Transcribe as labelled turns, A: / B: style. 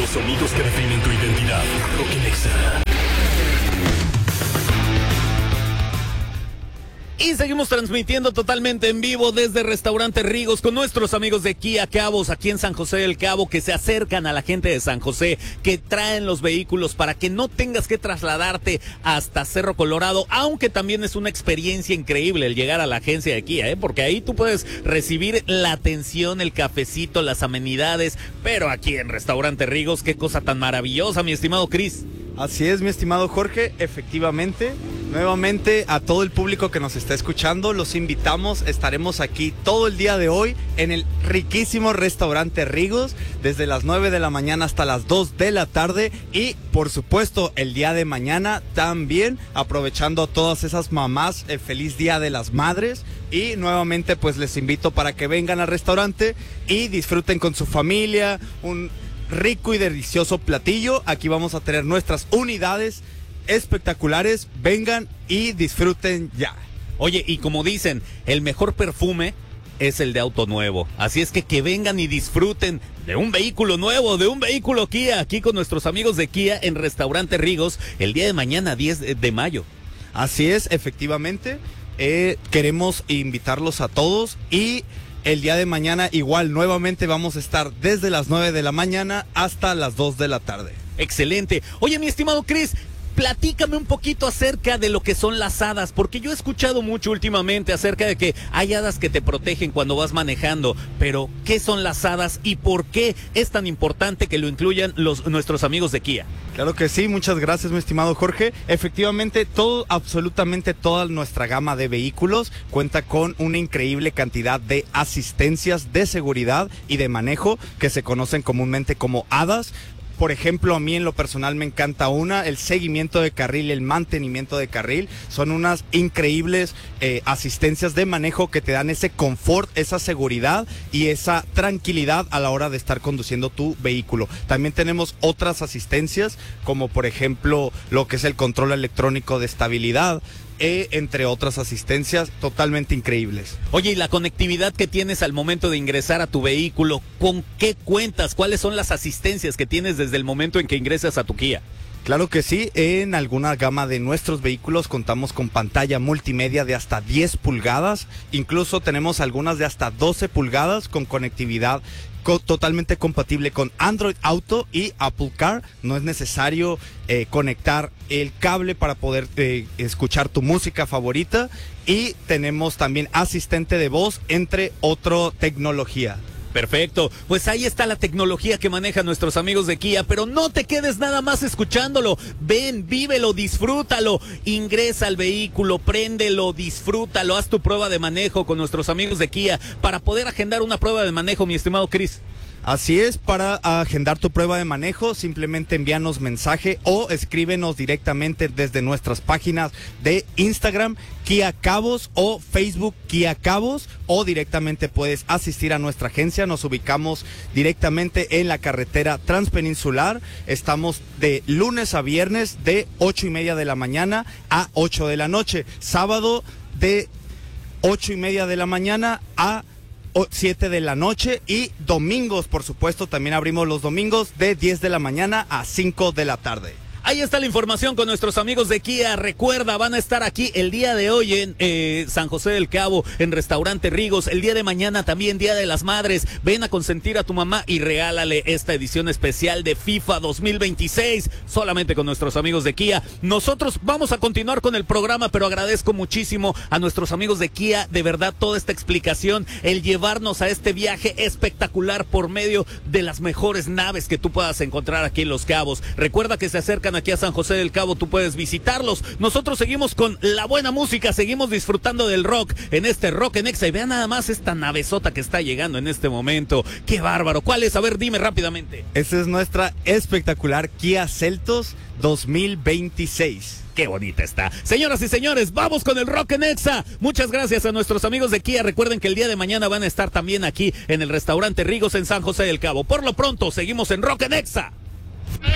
A: Los sonidos que definen tu identidad. Rock Nexa.
B: Y seguimos transmitiendo totalmente en vivo desde Restaurante Rigos con nuestros amigos de Kia Cabos aquí en San José del Cabo, que se acercan a la gente de San José, que traen los vehículos para que no tengas que trasladarte hasta Cerro Colorado, aunque también es una experiencia increíble el llegar a la agencia de Kia, porque ahí tú puedes recibir la atención, el cafecito, las amenidades, pero aquí en Restaurante Rigos, qué cosa tan maravillosa, mi estimado Cris.
C: Así es, mi estimado Jorge, efectivamente. Nuevamente a todo el público que nos está escuchando, los invitamos, estaremos aquí todo el día de hoy en el riquísimo Restaurante Rigos, desde las 9 de la mañana hasta las 2 de la tarde y por supuesto el día de mañana también, aprovechando a todas esas mamás, feliz Día de las Madres. Y nuevamente pues les invito para que vengan al restaurante y disfruten con su familia un rico y delicioso platillo. Aquí vamos a tener nuestras unidades espectaculares, vengan y disfruten ya.
B: Oye, y como dicen, el mejor perfume es el de auto nuevo, así es que vengan y disfruten de un vehículo nuevo, de un vehículo Kia, aquí con nuestros amigos de Kia en Restaurante Rigos, el día de mañana, 10 de mayo.
C: Así es, efectivamente, queremos invitarlos a todos y el día de mañana igual nuevamente vamos a estar desde las 9 de la mañana hasta las 2 de la tarde.
B: Excelente. Oye, mi estimado Cris, platícame un poquito acerca de lo que son las hadas, porque yo he escuchado mucho últimamente acerca de que hay hadas que te protegen cuando vas manejando, pero ¿qué son las hadas y por qué es tan importante que lo incluyan nuestros amigos de Kia?
C: Claro que sí, muchas gracias, mi estimado Jorge. Efectivamente, absolutamente toda nuestra gama de vehículos cuenta con una increíble cantidad de asistencias de seguridad y de manejo que se conocen comúnmente como hadas. Por ejemplo, a mí en lo personal me encanta el seguimiento de carril y el mantenimiento de carril. Son unas increíbles asistencias de manejo que te dan ese confort, esa seguridad y esa tranquilidad a la hora de estar conduciendo tu vehículo. También tenemos otras asistencias, como por ejemplo lo que es el control electrónico de estabilidad, entre otras asistencias totalmente increíbles.
B: Oye, ¿y la conectividad que tienes al momento de ingresar a tu vehículo? ¿Con qué cuentas? ¿Cuáles son las asistencias que tienes desde el momento en que ingresas a tu Kia?
C: Claro que sí, en alguna gama de nuestros vehículos contamos con pantalla multimedia de hasta 10 pulgadas, incluso tenemos algunas de hasta 12 pulgadas con conectividad totalmente compatible con Android Auto y Apple Car. No es necesario conectar el cable para poder escuchar tu música favorita y tenemos también asistente de voz, entre otra tecnología.
B: Perfecto, pues ahí está la tecnología que manejan nuestros amigos de Kia, pero no te quedes nada más escuchándolo, ven, vívelo, disfrútalo, ingresa al vehículo, préndelo, disfrútalo, haz tu prueba de manejo con nuestros amigos de Kia para poder agendar una prueba de manejo, mi estimado Cris.
C: Así es, para agendar tu prueba de manejo, simplemente envíanos mensaje o escríbenos directamente desde nuestras páginas de Instagram, Kia Cabos, o Facebook Kia Cabos, o directamente puedes asistir a nuestra agencia. Nos ubicamos directamente en la carretera transpeninsular. Estamos de lunes a viernes de 8:30 de la mañana a 8 de la noche. Sábado de 8:30 de la mañana a 7 de la noche y domingos, por supuesto, también abrimos los domingos de 10 de la mañana a 5 de la tarde.
B: Ahí está la información con nuestros amigos de Kia. Recuerda, van a estar aquí el día de hoy en San José del Cabo, en Restaurante Rigos. El día de mañana también, Día de las Madres. Ven a consentir a tu mamá y regálale esta edición especial de FIFA 2026, solamente con nuestros amigos de Kia. Nosotros vamos a continuar con el programa, pero agradezco muchísimo a nuestros amigos de Kia, de verdad, toda esta explicación, el llevarnos a este viaje espectacular por medio de las mejores naves que tú puedas encontrar aquí en Los Cabos. Recuerda que se acercan aquí a San José del Cabo, tú puedes visitarlos. Nosotros seguimos con la buena música, seguimos disfrutando del rock en este Rock Nexa. Y vean nada más esta navezota que está llegando en este momento. ¡Qué bárbaro! ¿Cuál es? A ver, dime rápidamente.
C: Esa es nuestra espectacular Kia Seltos 2026.
B: ¡Qué bonita está! Señoras y señores, vamos con el Rock Nexa. Muchas gracias a nuestros amigos de Kia. Recuerden que el día de mañana van a estar también aquí en el Restaurante Rigos en San José del Cabo. Por lo pronto, seguimos en Rock Nexa.